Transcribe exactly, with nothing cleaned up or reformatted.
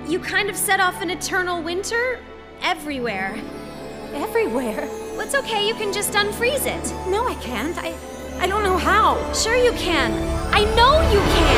you kind of set off an eternal winter everywhere. Everywhere? Well, it's okay, you can just unfreeze it. No, I can't. I, I don't know how. Sure you can. I know you can!